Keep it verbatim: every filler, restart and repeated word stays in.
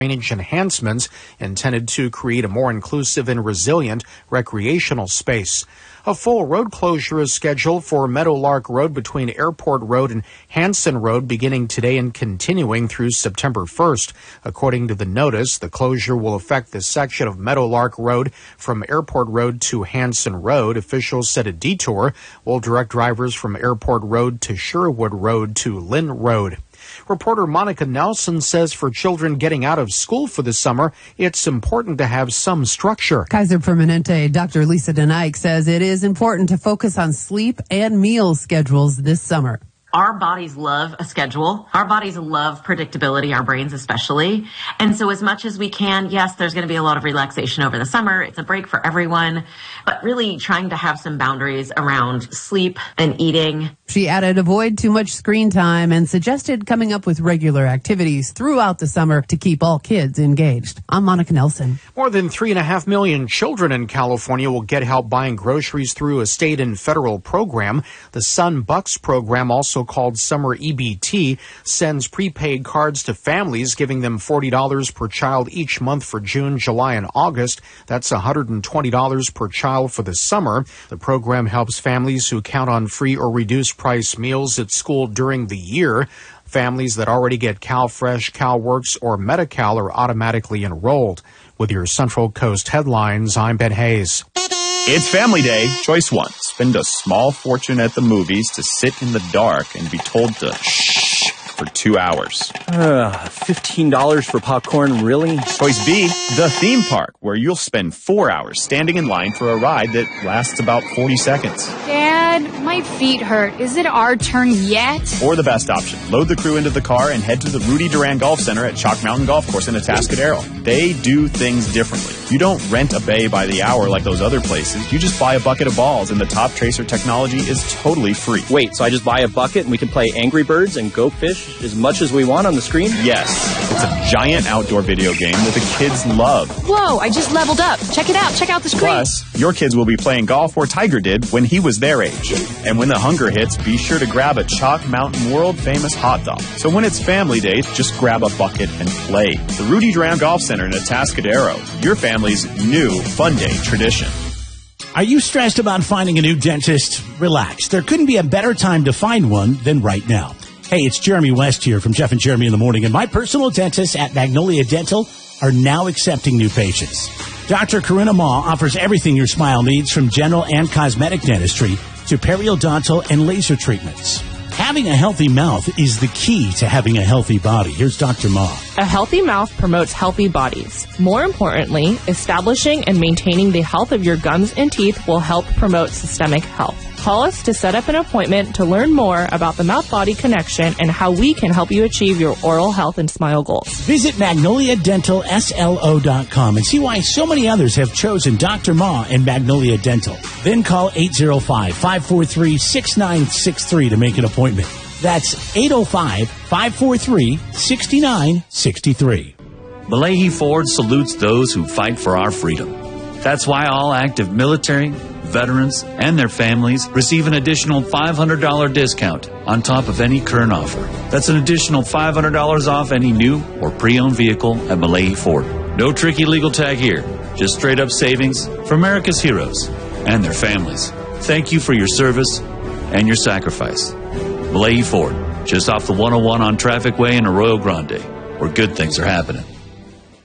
drainage enhancements intended to create a more inclusive and resilient recreational space. A full road closure is scheduled for Meadowlark Road between Airport Road and Hanson Road beginning today and continuing through September first. According to the notice, the closure will affect the section of Meadowlark Road from Airport Road to Hanson Road. Officials said a detour will direct drivers from Airport Road to Sherwood Road to Lynn Road. Reporter Monica Nelson says for children getting out of school for the summer, it's important to have some structure. Kaiser Permanente Doctor Lisa DeNike says it is important to focus on sleep and meal schedules this summer. Our bodies love a schedule. Our bodies love predictability, our brains especially. And so as much as we can, yes, there's going to be a lot of relaxation over the summer. It's a break for everyone, but really trying to have some boundaries around sleep and eating. She added avoid too much screen time and suggested coming up with regular activities throughout the summer to keep all kids engaged. I'm Monica Nelson. More than three and a half million children in California will get help buying groceries through a state and federal program. The Sun Bucks program, also called Summer E B T, sends prepaid cards to families, giving them forty dollars per child each month for June, July, and August. That's one hundred twenty dollars per child for the summer. The program helps families who count on free or reduced price meals at school during the year. Families that already get CalFresh, CalWorks, or Medi-Cal are automatically enrolled. With your Central Coast headlines, I'm Ben Hayes. It's Family Day. Choice one. Spend a small fortune at the movies to sit in the dark and be told to shh for two hours. Uh, fifteen dollars for popcorn, really? Choice B. The theme park, where you'll spend four hours standing in line for a ride that lasts about forty seconds. Dad, my feet hurt. Is it our turn yet? Or the best option. Load the crew into the car and head to the Rudy Duran Golf Center at Chalk Mountain Golf Course in Atascadero. They do things differently. You don't rent a bay by the hour like those other places. You just buy a bucket of balls, and the Top Tracer technology is totally free. Wait, so I just buy a bucket and we can play Angry Birds and go fish as much as we want on the screen? Yes. It's a giant outdoor video game that the kids love. Whoa, I just leveled up. Check it out. Check out the screen. Plus, your kids will be playing golf where Tiger did when he was their age. And when the hunger hits, be sure to grab a Chalk Mountain world-famous hot dog. So when it's family day, just grab a bucket and play. The Rudy Duran Golf Center in Atascadero. Your family's new fun day tradition. Are you stressed about finding a new dentist? Relax. There couldn't be a better time to find one than right now. Hey, it's Jeremy West here from Jeff and Jeremy in the Morning, and my personal dentists at Magnolia Dental are now accepting new patients. Doctor Karina Ma offers everything your smile needs, from general and cosmetic dentistry to periodontal and laser treatments. Having a healthy mouth is the key to having a healthy body. Here's Doctor Ma. A healthy mouth promotes healthy bodies. More importantly, establishing and maintaining the health of your gums and teeth will help promote systemic health. Call us to set up an appointment to learn more about the mouth-body connection and how we can help you achieve your oral health and smile goals. Visit magnolia dental slo dot com and see why so many others have chosen Doctor Ma and Magnolia Dental. Then call eight oh five, five four three, six nine six three to make an appointment. That's eight oh five, five four three, six nine six three. Malahi Ford salutes those who fight for our freedom. That's why all active military, veterans, and their families receive an additional five hundred dollars discount on top of any current offer. That's an additional five hundred dollars off any new or pre-owned vehicle at Malahi Ford. No tricky legal tag here, just straight up savings for America's heroes and their families. Thank you for your service and your sacrifice. Malahi Ford, just off the one oh one on Traffic Way in Arroyo Grande, where good things are happening.